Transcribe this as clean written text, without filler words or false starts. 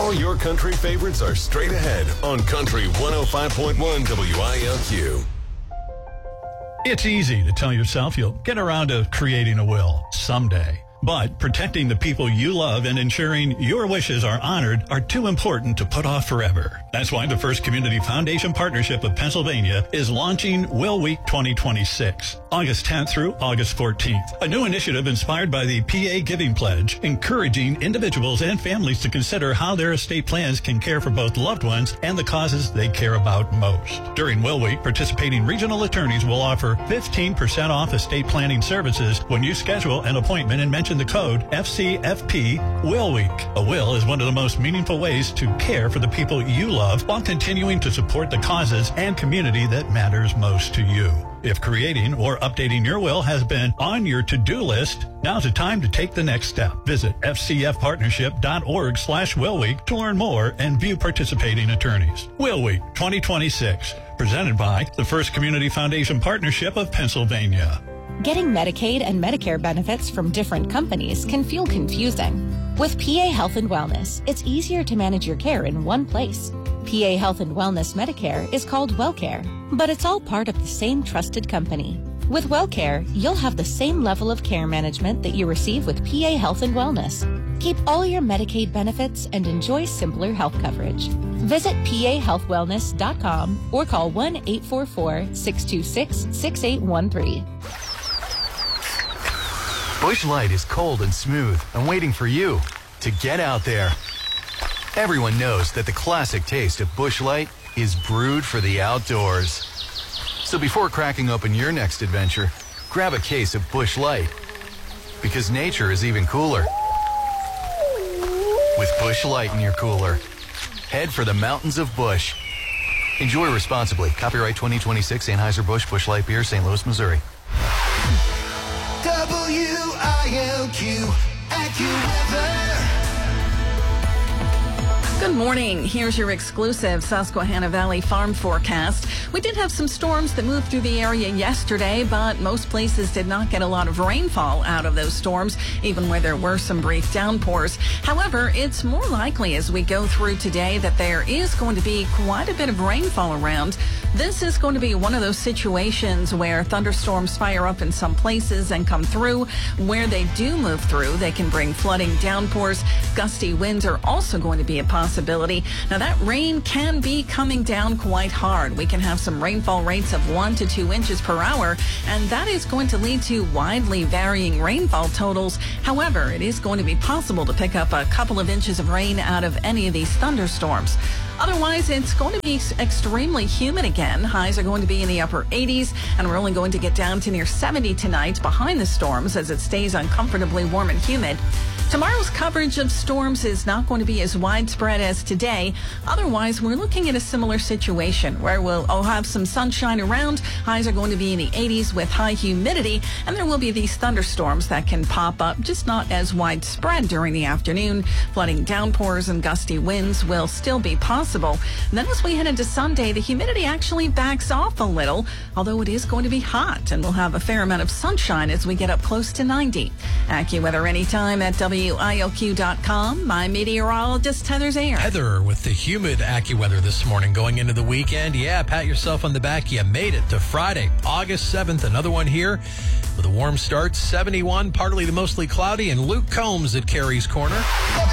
All your country favorites are straight ahead on Country 105.1 WILQ. It's easy to tell yourself you'll get around to creating a will someday. But protecting the people you love and ensuring your wishes are honored are too important to put off forever. That's why the First Community Foundation Partnership of Pennsylvania is launching Will Week 2026, August 10th through August 14th. A new initiative inspired by the PA Giving Pledge, encouraging individuals and families to consider how their estate plans can care for both loved ones and the causes they care about most. During Will Week, participating regional attorneys will offer 15% off estate planning services when you schedule an appointment and mention the code FCFP Will Week. A will is one of the most meaningful ways to care for the people you love while continuing to support the causes and community that matters most to you. If creating or updating your will has been on your to-do list, now's the time to take the next step. Visit fcfpartnership.org/Will Week to learn more and view participating attorneys. Will Week 2026, presented by the First Community Foundation Partnership of Pennsylvania. Getting Medicaid and Medicare benefits from different companies can feel confusing. With PA Health and Wellness, it's easier to manage your care in one place. PA Health and Wellness Medicare is called WellCare, but it's all part of the same trusted company. With WellCare, you'll have the same level of care management that you receive with PA Health and Wellness. Keep all your Medicaid benefits and enjoy simpler health coverage. Visit pahealthwellness.com or call 1-844-626-6813. Busch Light is cold and smooth and waiting for you to get out there. Everyone knows that the classic taste of Busch Light is brewed for the outdoors. So before cracking open your next adventure, grab a case of Busch Light. Because nature is even cooler with Busch Light in your cooler. Head for the mountains of Busch. Enjoy responsibly. Copyright 2026 Anheuser-Busch Busch Light Beer, St. Louis, Missouri. WILQ AccuWeather. Good morning. Here's your exclusive Susquehanna Valley farm forecast. We did have some storms that moved through the area yesterday, but most places did not get a lot of rainfall out of those storms, even where there were some brief downpours. However, it's more likely as we go through today that there is going to be quite a bit of rainfall around. This is going to be one of those situations where thunderstorms fire up in some places and come through. Where they do move through, they can bring flooding, downpours. Gusty winds are also going to be a possibility. Now, that rain can be coming down quite hard. We can have some rainfall rates of 1 to 2 inches per hour, and that is going to lead to widely varying rainfall totals. However, it is going to be possible to pick up a couple of inches of rain out of any of these thunderstorms. Otherwise, it's going to be extremely humid again. Highs are going to be in the upper 80s, and we're only going to get down to near 70 tonight behind the storms as it stays uncomfortably warm and humid. Tomorrow's coverage of storms is not going to be as widespread as today. Otherwise, we're looking at a similar situation where we'll have some sunshine around. Highs are going to be in the 80s with high humidity, and there will be these thunderstorms that can pop up, just not as widespread during the afternoon. Flooding, downpours, and gusty winds will still be possible. And then as we head into Sunday, the humidity actually backs off a little, although it is going to be hot, and we'll have a fair amount of sunshine as we get up close to 90. AccuWeather anytime at WILQ.com. My meteorologist, Heather Zayer. Heather with the humid AccuWeather this morning going into the weekend. Yeah, pat yourself on the back. You made it to Friday, August 7th. Another one here with a warm start. 71, partly to mostly cloudy, and Luke Combs at Carey's Corner.